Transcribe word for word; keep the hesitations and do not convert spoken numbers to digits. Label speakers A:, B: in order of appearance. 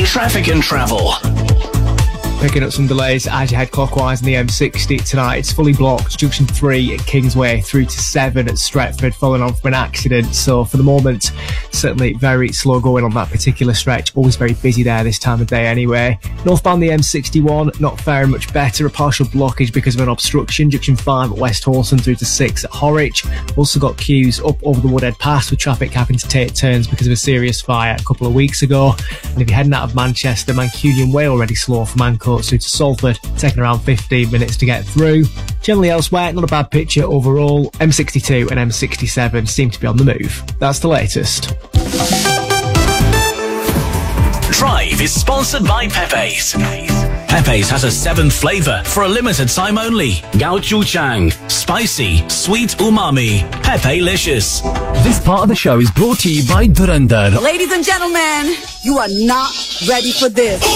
A: Traffic and travel.
B: Picking up some delays as you head clockwise in the M sixty tonight. It's fully blocked, junction three at Kingsway through to seven at Stretford, following on from an accident. So for the moment, certainly very slow going on that particular stretch. Always very busy there this time of day anyway. Northbound the M sixty-one, not faring much better. A partial blockage because of an obstruction. Junction five at West Horsham through to six at Horwich. Also got queues up over the Woodhead Pass with traffic having to take turns because of a serious fire a couple of weeks ago. And if you're heading out of Manchester, Mancunian Way already slow from Ancoats through to Salford, taking around fifteen minutes to get through. Generally elsewhere, not a bad picture overall. M sixty-two and M sixty-seven seem to be on the move. That's the latest.
A: Drive is sponsored by Pepe's. Pepe's has a seventh flavour for a limited time only. Gochujang, spicy, sweet umami. Pepe-licious.
C: This part of the show is brought to you by Dhurandhar.
D: Ladies and gentlemen, you are not ready for this.